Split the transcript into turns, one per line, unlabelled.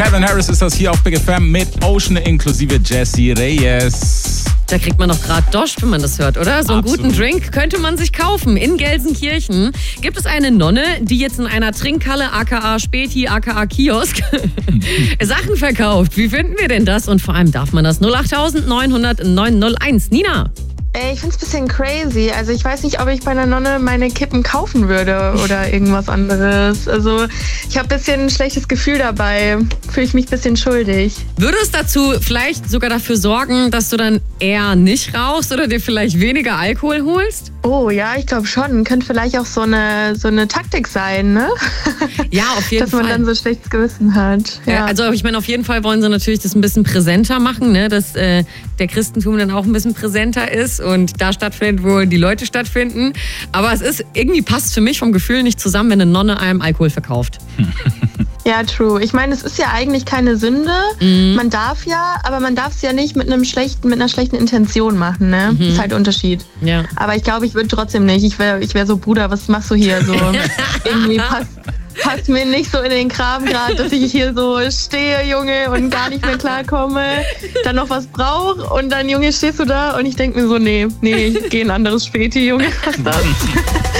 Calvin Harris ist das hier auf Big FM mit Ocean inklusive Jessie Reyes.
Da kriegt man doch gerade Dosch, wenn man das hört, oder? So einen guten Drink könnte man sich kaufen. In Gelsenkirchen gibt es eine Nonne, die jetzt in einer Trinkhalle, aka Späti, aka Kiosk, Sachen verkauft. Wie finden wir denn das? Und vor allem darf man das? 08000 900 901. Nina.
Ich find's ein bisschen crazy. Also ich weiß nicht, ob ich bei einer Nonne meine Kippen kaufen würde oder irgendwas anderes. Also ich habe ein bisschen ein schlechtes Gefühl dabei. Fühle ich mich ein bisschen schuldig.
Würde es dazu vielleicht sogar dafür sorgen, dass du dann eher nicht rauchst oder dir vielleicht weniger Alkohol holst?
Oh ja, ich glaube schon. Könnte vielleicht auch so eine Taktik sein, ne?
Ja, auf jeden
Fall. Dass man dann so schlechtes Gewissen hat.
Ja. Also ich meine, auf jeden Fall wollen sie natürlich das ein bisschen präsenter machen, ne? Dass der Christentum dann auch ein bisschen präsenter ist und da stattfindet, wo die Leute stattfinden. Aber es ist irgendwie passt für mich vom Gefühl nicht zusammen, wenn eine Nonne einem Alkohol verkauft.
Ja, true. Ich meine, es ist ja eigentlich keine Sünde. Man darf ja, aber man darf es ja nicht mit einer schlechten Intention machen, ne? Das ist halt ein Unterschied.
Ja.
Aber ich glaube, ich würde trotzdem nicht. Ich wär so, Bruder, was machst du hier so? Irgendwie passt mir nicht so in den Kram gerade, dass ich hier so stehe, Junge, und gar nicht mehr klarkomme, dann noch was brauche und dann, Junge, stehst du da und ich denke mir so, nee, ich gehe ein anderes Späti, Junge, was ist das?